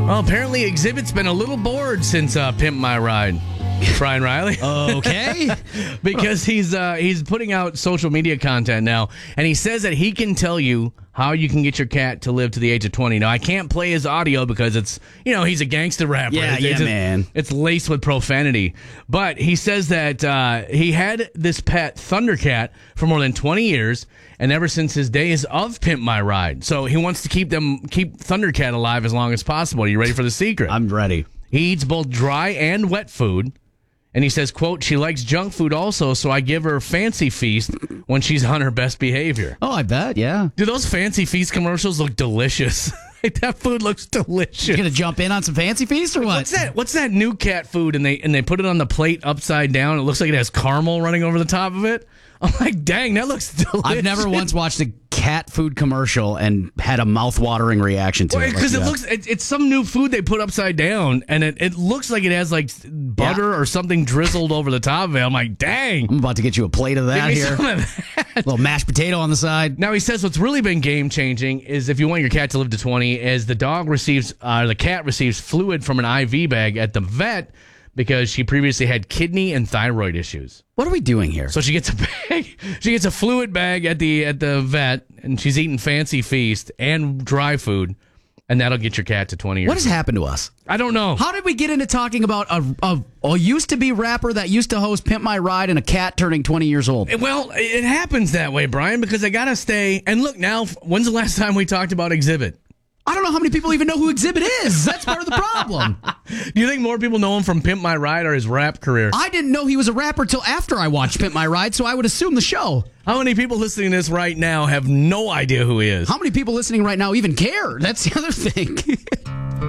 Well, apparently Exhibit's been a little bored since Pimp My Ride. Brian Riley. Okay. Because he's putting out social media content now, and he says that he can tell you how you can get your cat to live to the age of 20. Now, I can't play his audio because it's, he's a gangster rapper. Yeah, man. It's laced with profanity. But he says that he had this pet, Thundercat, for more than 20 years, and ever since his days of Pimp My Ride. So he wants to keep Thundercat alive as long as possible. Are you ready for the secret? I'm ready. He eats both dry and wet food. And he says, quote, she likes junk food also, so I give her Fancy Feast when she's on her best behavior. Oh, I bet, yeah. Do those Fancy Feast commercials look delicious? That food looks delicious. You gonna jump in on some Fancy Feast or what? What's that new cat food? And they put it on the plate upside down. It looks like it has caramel running over the top of it. I'm like, dang, that looks delicious. I've never once watched a cat food commercial and had a mouth-watering reaction to it. Because it's some new food they put upside down, and it looks like it has like butter or something drizzled over the top of it. I'm like, dang. I'm about to get you a plate of that here. Some of that. A little mashed potato on the side. Now, he says what's really been game-changing is if you want your cat to live to 20, is the cat receives fluid from an IV bag at the vet because she previously had kidney and thyroid issues. What are we doing here? So she gets a bag. She gets a fluid bag at the vet, and she's eating Fancy Feast and dry food, and that'll get your cat to 20 years. What has happened to us? I don't know. How did we get into talking about a used-to-be rapper that used to host Pimp My Ride and a cat turning 20 years old? Well, it happens that way, Brian, because I got to stay. And look, now, when's the last time we talked about Exhibit? I don't know how many people even know who Exhibit is. That's part of the problem. Do you think more people know him from Pimp My Ride or his rap career? I didn't know he was a rapper till after I watched Pimp My Ride, so I would assume the show. How many people listening to this right now have no idea who he is? How many people listening right now even care? That's the other thing.